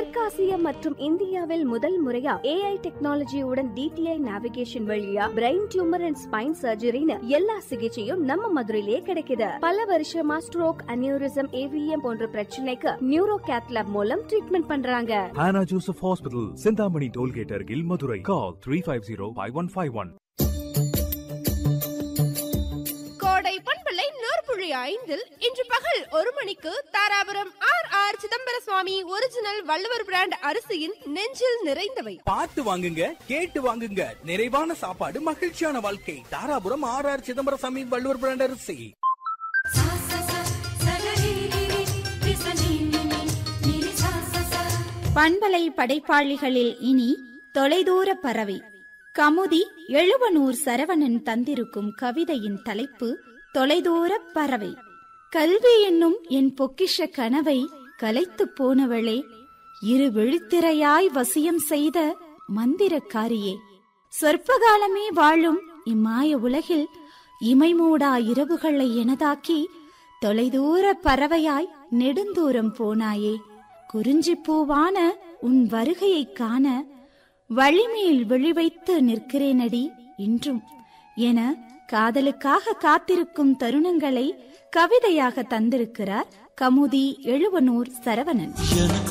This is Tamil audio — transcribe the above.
தெற்காசியா மற்றும் இந்தியாவில் முதல் முறையா AI டெக்னாலஜியுடன் DTI நேவிகேஷன் வழியா பிரெயின் டியூமர் அண்ட் ஸ்பைன் சர்ஜரின்னு எல்லா சிகிச்சையும் நம்ம மதுரையிலே கிடைக்குது. பல வருஷமா ஸ்ட்ரோக், அனியூரிசம், AVM போன்ற பிரச்சனைக்கு நியூரோ கேத்லாப் மூலம் ட்ரீட்மெண்ட் பண்றாங்க. Hannah Joseph Hospital, Sindhamani Tollgate அருகில் மதுரை. Call 350-5151. கோடை பண்பலை 100.5 இன்று பகல் 1 மணிக்கு தாராபுரம் RR சிதம்பர சுவாமி ஒரிஜினல் வள்ளுவர் பிராண்ட் அரிசியின் நெஞ்சில் நிறைந்தவை. பார்த்து வாங்குங்க, கேட்டு வாங்குங்க. நிறைவான சாப்பாடு, மகிழ்ச்சியான வாழ்க்கை. தாராபுரம் RR சிதம்பர சுவாமி வள்ளுவர் பிராண்ட் அரிசி. பண்பலை படைப்பாளிகளில் இனி தொலைதூர பறவை. கமுதி எழுவனூர் சரவணன் தந்திருக்கும் கவிதையின் தலைப்பு தொலைதூர பறவை. கல்வி என்னும் என் பொக்கிஷ கனவை கலைத்து போனவளே, இரு விழித்திரையாய் வசியம் செய்த மந்திரக்காரியே, சொற்பகாலமே வாழும் இம்மாய உலகில் இமைமூடா இரவுகளை எனதாக்கி தொலைதூர பறவையாய் நெடுந்தூரம் போனாயே. குறிஞ்சி பூவான உன் வருகையை காண வழிமேல் விழிவைத்து நிற்கிறேனடி இன்றும் என காதலுக்காக காத்திருக்கும் தருணங்களை கவிதையாக தந்திருக்கிறார் கமுதி எழுவனூர் சரவணன்.